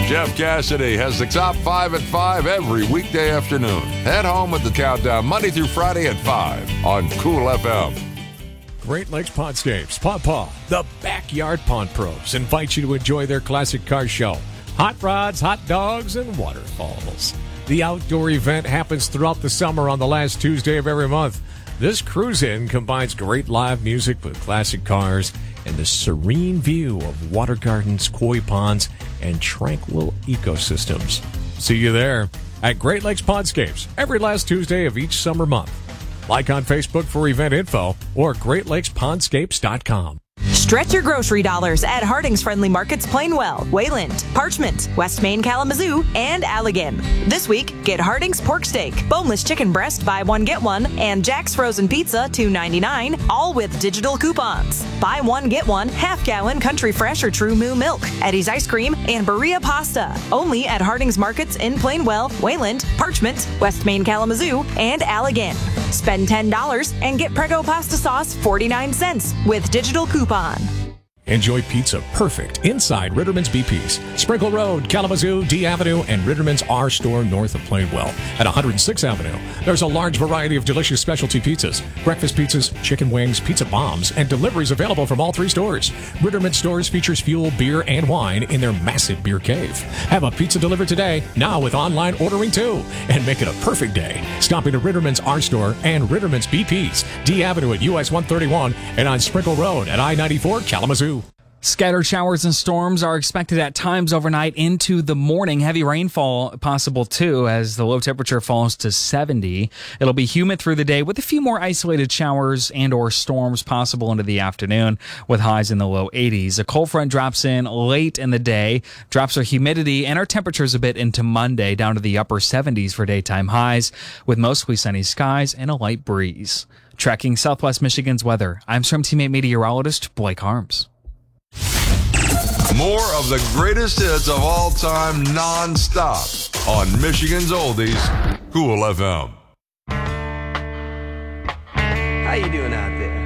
Jeff Cassidy has the top 5 at 5 every weekday afternoon. Head home with the countdown Monday through Friday at 5 on Cool FM. Great Lakes Pondscapes, Paw, the Backyard Pond Pros, invite you to enjoy their classic car show. Hot rods, hot dogs, and waterfalls. The outdoor event happens throughout the summer on the last Tuesday of every month. This cruise-in combines great live music with classic cars and the serene view of water gardens, koi ponds, and tranquil ecosystems. See you there at Great Lakes Pondscapes every last Tuesday of each summer month. Like on Facebook for event info or GreatLakesPondscapes.com. Stretch your grocery dollars at Harding's Friendly Markets Plainwell, Wayland, Parchment, West Main Kalamazoo, and Allegan. This week, get Harding's pork steak, boneless chicken breast, buy one, get one, and Jack's frozen pizza, $2.99, all with digital coupons. Buy one, get one, half-gallon Country Fresh or True Moo milk, Eddie's ice cream, and Berea pasta. Only at Harding's Markets in Plainwell, Wayland, Parchment, West Main Kalamazoo, and Allegan. Spend $10 and get Prego pasta sauce 49 cents with digital coupon. Enjoy pizza perfect inside Ritterman's BP's, Sprinkle Road, Kalamazoo, D Avenue, and Ritterman's R Store north of Plainwell. At 106th Avenue, there's a large variety of delicious specialty pizzas, breakfast pizzas, chicken wings, pizza bombs, and deliveries available from all 3 stores. Ritterman Stores features fuel, beer, and wine in their massive beer cave. Have a pizza delivered today, now with online ordering too, and make it a perfect day. Stop into Ritterman's R Store and Ritterman's BP's, D Avenue at US 131, and on Sprinkle Road at I-94 Kalamazoo. Scattered showers and storms are expected at times overnight into the morning. Heavy rainfall possible too as the low temperature falls to 70. It'll be humid through the day with a few more isolated showers and or storms possible into the afternoon with highs in the low 80s. A cold front drops in late in the day, drops our humidity and our temperatures a bit into Monday down to the upper 70s for daytime highs with mostly sunny skies and a light breeze. Tracking Southwest Michigan's weather, I'm Storm Teammate meteorologist Blake Harms. More of the greatest hits of all time non-stop on Michigan's Oldies, Cool FM. How you doing out there?